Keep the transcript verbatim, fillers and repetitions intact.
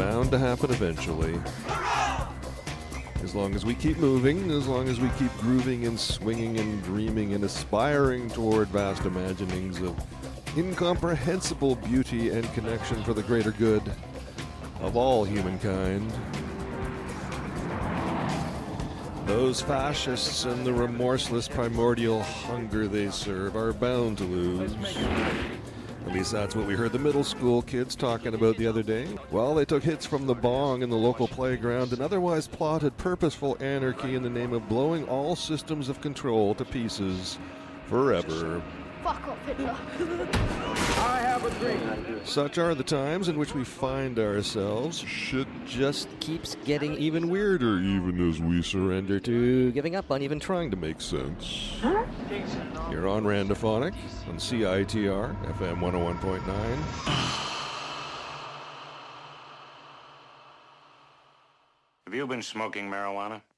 bound to happen eventually. As long as we keep moving, as long as we keep grooving and swinging and dreaming and aspiring toward vast imaginings of incomprehensible beauty and connection for the greater good of all humankind. Those fascists and the remorseless primordial hunger they serve are bound to lose. At least that's what we heard the middle school kids talking about the other day. Well, they took hits from the bong in the local playground and otherwise plotted purposeful anarchy in the name of blowing all systems of control to pieces forever. Fuck off, Hitler. I have a dream. Such are the times in which we find ourselves. Shit just keeps getting even weirder, even as we surrender to giving up on even trying to make sense. You're on Randophonic on C I T R, F M one oh one point nine. Have you been smoking marijuana?